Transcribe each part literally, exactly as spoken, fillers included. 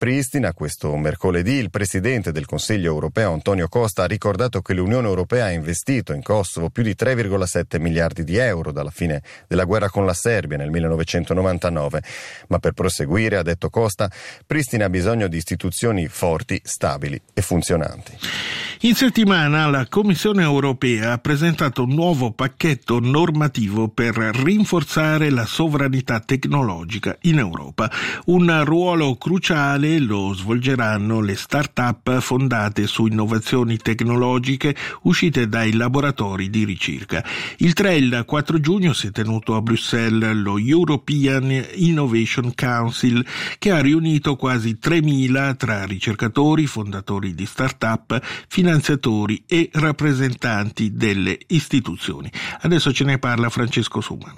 Pristina, questo mercoledì, il presidente del Consiglio europeo Antonio Costa ha ricordato che l'Unione Europea ha investito in Kosovo più di tre virgola sette miliardi di euro dalla fine della guerra con la Serbia nel millenovecentonovantanove. Ma per proseguire, ha detto Costa, Pristina ha bisogno di istituzioni forti, stabili e funzionanti. In settimana la Commissione europea ha presentato un nuovo pacchetto normativo per rinforzare la sovranità tecnologica in Europa. Un ruolo cruciale lo svolgeranno le start-up fondate su innovazioni tecnologiche uscite dai laboratori di ricerca. Il tre e il quattro giugno si è tenuto a Bruxelles lo European Innovation Council, che ha riunito quasi tremila tra ricercatori, fondatori di start-up, finanziatori e rappresentanti delle istituzioni. Adesso ce ne parla Francesco Suman.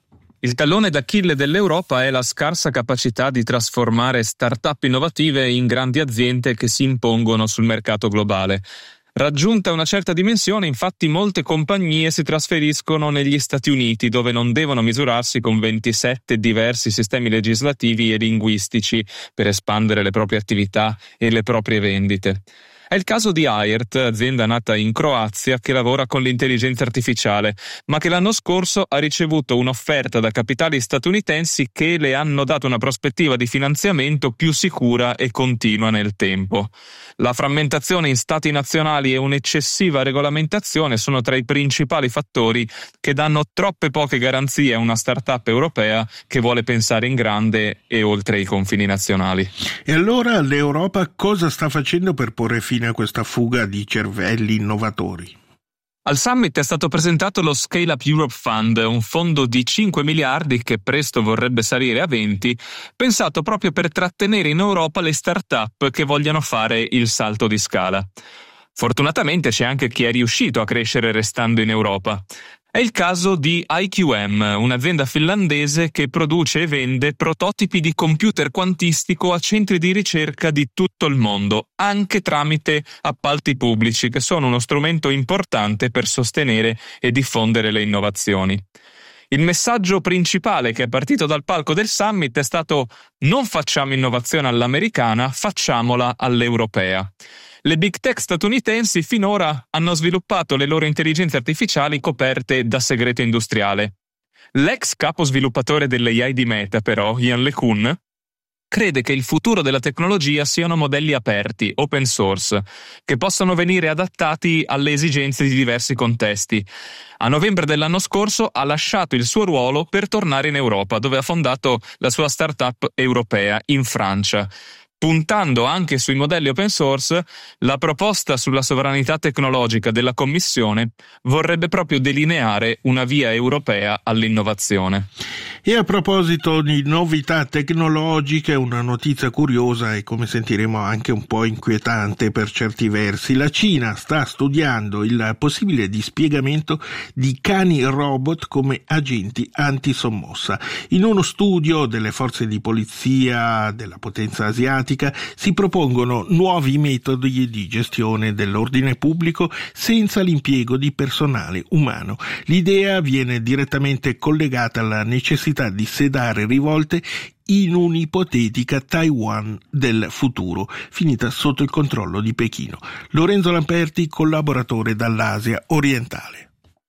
Il tallone d'Achille dell'Europa è la scarsa capacità di trasformare start-up innovative in grandi aziende che si impongono sul mercato globale. Raggiunta una certa dimensione, infatti, molte compagnie si trasferiscono negli Stati Uniti, dove non devono misurarsi con ventisette diversi sistemi legislativi e linguistici per espandere le proprie attività e le proprie vendite. È il caso di Airt, azienda nata in Croazia che lavora con l'intelligenza artificiale, ma che l'anno scorso ha ricevuto un'offerta da capitali statunitensi che le hanno dato una prospettiva di finanziamento più sicura e continua nel tempo. La frammentazione in stati nazionali e un'eccessiva regolamentazione sono tra i principali fattori che danno troppe poche garanzie a una start-up europea che vuole pensare in grande e oltre i confini nazionali. E allora l'Europa cosa sta facendo per porre fine a questa fuga di cervelli innovatori? Al summit è stato presentato lo Scale Up Europe Fund, un fondo di cinque miliardi che presto vorrebbe salire a venti, pensato proprio per trattenere in Europa le start-up che vogliano fare il salto di scala. Fortunatamente c'è anche chi è riuscito a crescere restando in Europa. È il caso di I Q M, un'azienda finlandese che produce e vende prototipi di computer quantistico a centri di ricerca di tutto il mondo, anche tramite appalti pubblici, che sono uno strumento importante per sostenere e diffondere le innovazioni. Il messaggio principale che è partito dal palco del summit è stato: non facciamo innovazione all'americana, facciamola all'europea. Le big tech statunitensi finora hanno sviluppato le loro intelligenze artificiali coperte da segreto industriale. L'ex capo sviluppatore dell'A I di Meta, però, Ian LeCun, crede che il futuro della tecnologia siano modelli aperti, open source, che possano venire adattati alle esigenze di diversi contesti. A novembre dell'anno scorso ha lasciato il suo ruolo per tornare in Europa, dove ha fondato la sua startup europea in Francia. Puntando anche sui modelli open source, la proposta sulla sovranità tecnologica della Commissione vorrebbe proprio delineare una via europea all'innovazione. E a proposito di novità tecnologiche, una notizia curiosa e, come sentiremo, anche un po' inquietante per certi versi. La Cina sta studiando il possibile dispiegamento di cani robot come agenti antisommossa. In uno studio delle forze di polizia della potenza asiatica si propongono nuovi metodi di gestione dell'ordine pubblico senza l'impiego di personale umano. L'idea viene direttamente collegata alla necessità di sedare rivolte in un'ipotetica Taiwan del futuro, finita sotto il controllo di Pechino. Lorenzo Lamperti, collaboratore dall'Asia orientale.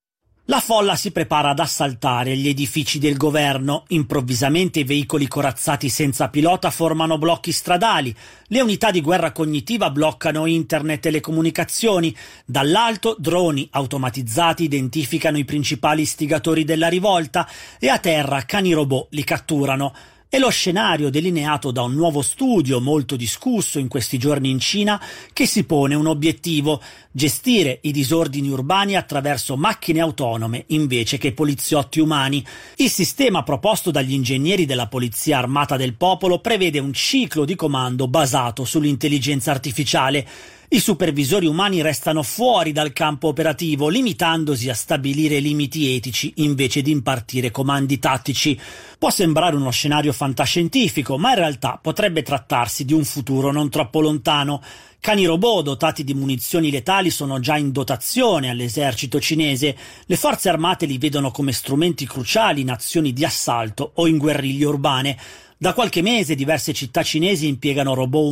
La folla si prepara ad assaltare gli edifici del governo. Improvvisamente i veicoli corazzati senza pilota formano blocchi stradali. Le unità di guerra cognitiva bloccano internet e le comunicazioni. Dall'alto droni automatizzati identificano i principali istigatori della rivolta e a terra cani robot li catturano. È lo scenario delineato da un nuovo studio molto discusso in questi giorni in Cina, che si pone un obiettivo: gestire i disordini urbani attraverso macchine autonome invece che poliziotti umani. Il sistema proposto dagli ingegneri della Polizia Armata del Popolo prevede un ciclo di comando basato sull'intelligenza artificiale. I supervisori umani restano fuori dal campo operativo, limitandosi a stabilire limiti etici invece di impartire comandi tattici. Può sembrare uno scenario fantascientifico, ma in realtà potrebbe trattarsi di un futuro non troppo lontano. Cani robot dotati di munizioni letali sono già in dotazione all'esercito cinese. Le forze armate li vedono come strumenti cruciali in azioni di assalto o in guerriglie urbane. Da qualche mese diverse città cinesi impiegano robot